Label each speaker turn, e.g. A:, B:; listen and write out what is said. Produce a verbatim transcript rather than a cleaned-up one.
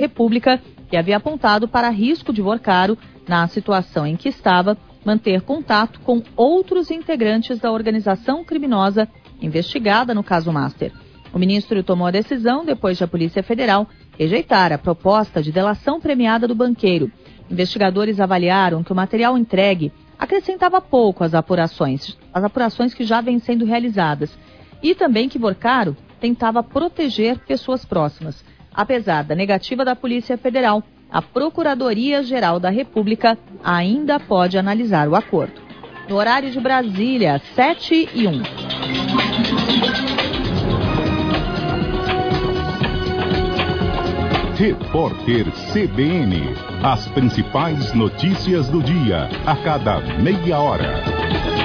A: República, que havia apontado para risco de Vorcaro, na situação em que estava, manter contato com outros integrantes da organização criminosa investigada no caso Master. O ministro tomou a decisão depois de a Polícia Federal rejeitar a proposta de delação premiada do banqueiro. Investigadores avaliaram que o material entregue acrescentava pouco às apurações, as apurações que já vêm sendo realizadas, e também que Vorcaro tentava proteger pessoas próximas. Apesar da negativa da Polícia Federal, a Procuradoria-Geral da República ainda pode analisar o acordo. No horário de Brasília, sete e um.
B: Repórter C B N. As principais notícias do dia, a cada meia hora.